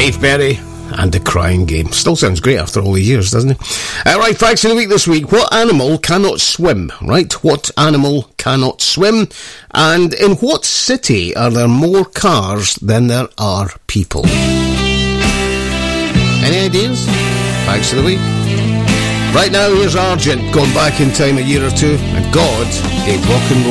Dave Berry and The Crying Game. Still sounds great after all the years, doesn't it? Right, facts of the week this week. What animal cannot swim? Right, what animal cannot swim? And in what city are there more cars than there are people? Any ideas? Facts of the week. Right now, here's Argent, going back in time a year or two, and God gave rock and roll